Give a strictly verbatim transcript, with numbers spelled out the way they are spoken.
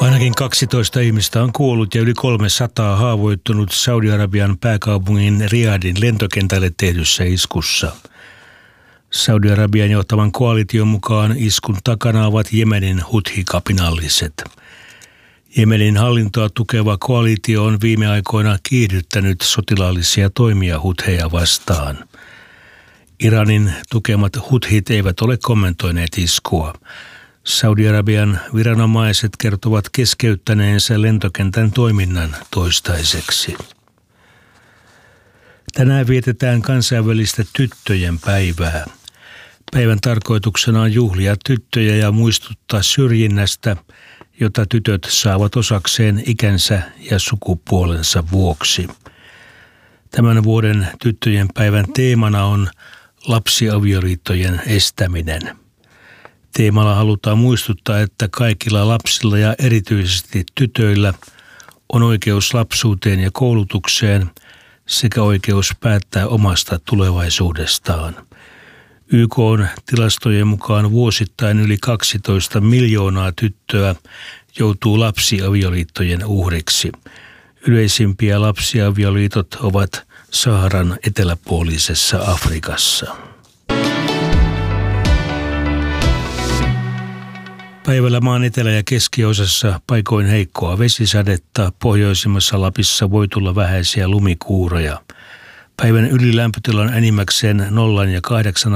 Ainakin kaksitoista ihmistä on kuollut ja yli kolmesataa haavoittunut Saudi-Arabian pääkaupungin Riyadhin lentokentälle tehdyssä iskussa. Saudi-Arabian johtavan koalition mukaan iskun takana ovat Jemenin Huthi-kapinalliset. Jemenin hallintoa tukeva koalitio on viime aikoina kiihdyttänyt sotilaallisia toimia hutheja vastaan. Iranin tukemat huthit eivät ole kommentoineet iskua. Saudi-Arabian viranomaiset kertovat keskeyttäneensä lentokentän toiminnan toistaiseksi. Tänään vietetään kansainvälistä tyttöjen päivää. Päivän tarkoituksena on juhlia tyttöjä ja muistuttaa syrjinnästä, jota tytöt saavat osakseen ikänsä ja sukupuolensa vuoksi. Tämän vuoden tyttöjen päivän teemana on lapsiavioliittojen estäminen. Teemalla halutaan muistuttaa, että kaikilla lapsilla ja erityisesti tytöillä on oikeus lapsuuteen ja koulutukseen sekä oikeus päättää omasta tulevaisuudestaan. Y K:n tilastojen mukaan vuosittain yli kaksitoista miljoonaa tyttöä joutuu lapsiavioliittojen uhriksi. Yleisimpiä lapsiavioliitot ovat Saharan eteläpuolisessa Afrikassa. Päivällä maan etelä- ja keskiosassa paikoin heikkoa vesisadetta, pohjoisimmassa Lapissa voi tulla vähäisiä lumikuuroja. Päivän ylilämpötilan enimmäkseen nollan ja kahdeksan